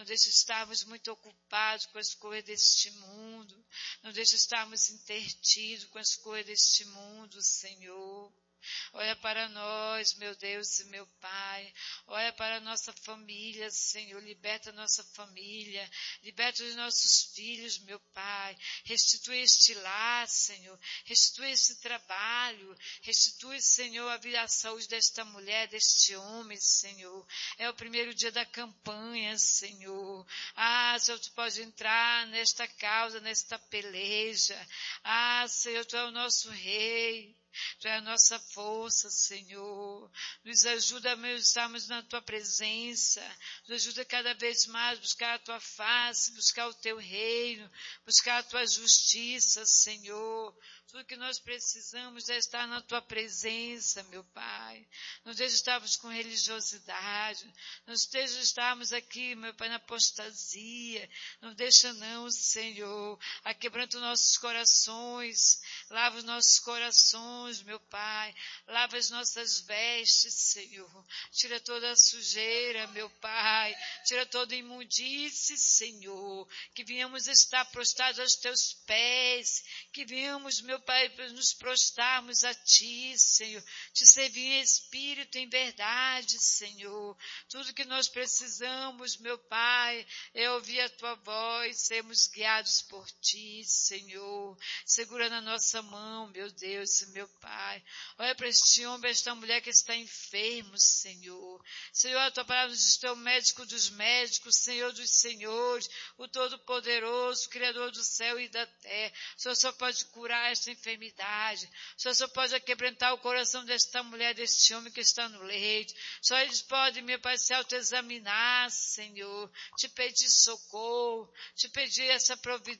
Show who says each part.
Speaker 1: deixa estarmos muito ocupados com as coisas deste mundo. Não deixa estarmos intertidos com as coisas deste mundo, Senhor. Olha para nós, meu Deus e meu Pai. Olha para a nossa família, Senhor. Liberta a nossa família. Liberta os nossos filhos, meu Pai. Restitui este lar, Senhor. Restitui este trabalho. Restitui, Senhor, a vida, a saúde desta mulher, deste homem, Senhor. É o primeiro dia da campanha, Senhor. Senhor, Tu pode entrar nesta causa, nesta peleja. Senhor, Tu é o nosso Rei. Tu é a nossa força, Senhor. Nos ajuda a estarmos na Tua presença. Nos ajuda cada vez mais a buscar a Tua face, buscar o Teu reino, buscar a Tua justiça, Senhor. Tudo que nós precisamos é estar na Tua presença, meu Pai. Não deixe estarmos com religiosidade. Não deixe estarmos aqui, meu Pai, na apostasia. Não deixa não, Senhor. Quebranta os nossos corações. Lava os nossos corações, meu Pai. Lava as nossas vestes, Senhor. Tira toda a sujeira, meu Pai. Tira toda a imundície, Senhor. Que venhamos estar prostrados aos Teus pés. Que venhamos, meu Pai, nos prostrarmos a Ti, Senhor. Te servir em espírito, em verdade, Senhor. Tudo que nós precisamos, meu Pai, é ouvir a Tua voz, sermos guiados por Ti, Senhor. Segura na nossa mão, meu Deus e meu Pai. Olha para este homem, esta mulher que está enfermo, Senhor. Senhor, a Tua palavra diz: Tu é o médico dos médicos, Senhor dos senhores, o Todo-Poderoso, Criador do céu e da terra. O Senhor só pode curar esta enfermidade. O Senhor só pode quebrantar o coração desta mulher, deste homem que está no leito. Só eles podem, meu Pai, se autoexaminar, Senhor. Te pedir socorro, te pedir essa providência,